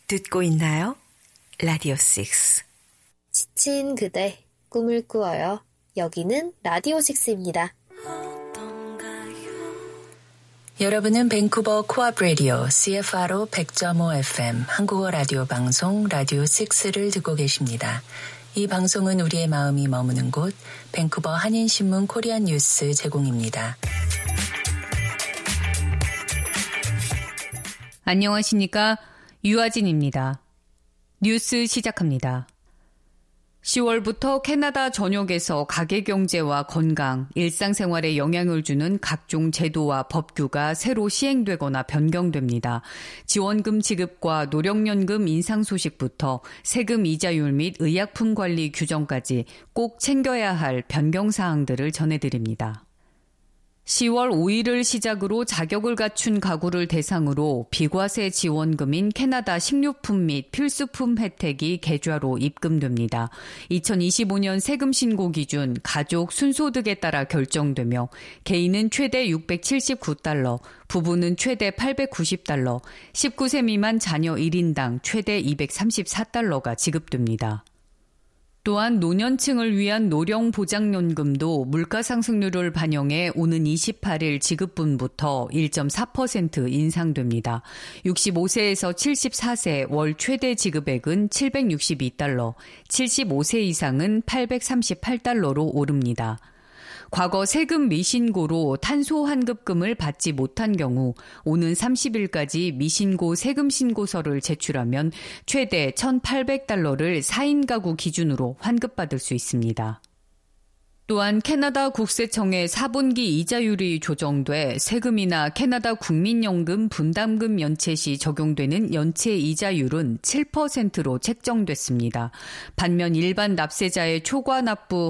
듣고 있나요? 라디오 6. 지친 그대, 꿈을 꾸어요. 여기는 라디오 6입니다. 여러분은 밴쿠버 코앞 라디오 CFRO 100.5 FM 한국어 라디오 방송 라디오 6를 듣고 계십니다. 이 방송은 우리의 마음이 머무는 곳 밴쿠버 한인신문 코리안 뉴스 제공입니다. 안녕하십니까? 유아진입니다. 뉴스 시작합니다. 10월부터 캐나다 전역에서 가계경제와 건강, 일상생활에 영향을 주는 각종 제도와 법규가 새로 시행되거나 변경됩니다. 지원금 지급과 노령연금 인상 소식부터 세금 이자율 및 의약품 관리 규정까지 꼭 챙겨야 할 변경사항들을 전해드립니다. 10월 5일을 시작으로 자격을 갖춘 가구를 대상으로 비과세 지원금인 캐나다 식료품 및 필수품 혜택이 계좌로 입금됩니다. 2025년 세금 신고 기준 가족 순소득에 따라 결정되며 개인은 최대 $679, 부부는 최대 $890, 19세 미만 자녀 1인당 최대 $234가 지급됩니다. 또한 노년층을 위한 노령보장연금도 물가상승률을 반영해 오는 28일 지급분부터 1.4% 인상됩니다. 65세에서 74세 월 최대 지급액은 $762, 75세 이상은 $838로 오릅니다. 과거 세금 미신고로 탄소환급금을 받지 못한 경우 오는 30일까지 미신고 세금 신고서를 제출하면 최대 $1,800를 4인 가구 기준으로 환급받을 수 있습니다. 또한 캐나다 국세청의 4분기 이자율이 조정돼 세금이나 캐나다 국민연금 분담금 연체 시 적용되는 연체 이자율은 7%로 책정됐습니다. 반면 일반 납세자의 초과 납부